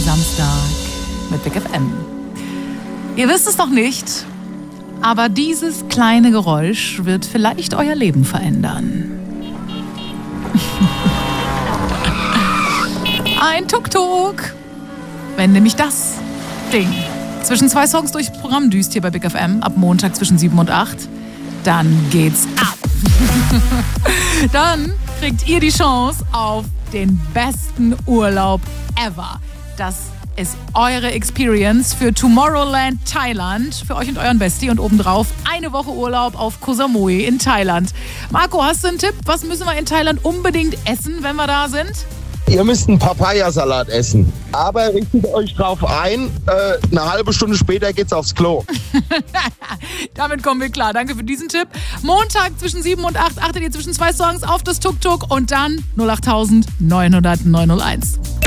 Samstag mit Big FM. Ihr wisst es noch nicht, aber dieses kleine Geräusch wird vielleicht euer Leben verändern. Ein Tuk-Tuk. Wenn nämlich das Ding zwischen zwei Songs durchs Programm düst hier bei Big FM, ab Montag zwischen 7 und 8, dann geht's ab. Dann kriegt ihr die Chance auf den besten Urlaub ever. Das ist eure Experience für Tomorrowland Thailand, für euch und euren Bestie und obendrauf eine Woche Urlaub auf Koh Samui in Thailand. Marco, hast du einen Tipp? Was müssen wir in Thailand unbedingt essen, wenn wir da sind? Ihr müsst einen Papayasalat essen. Aber richtet euch drauf ein, eine halbe Stunde später geht's aufs Klo. Damit kommen wir klar. Danke für diesen Tipp. Montag zwischen 7 und 8 achtet ihr zwischen zwei Songs auf das Tuk-Tuk und dann 08000 900 901.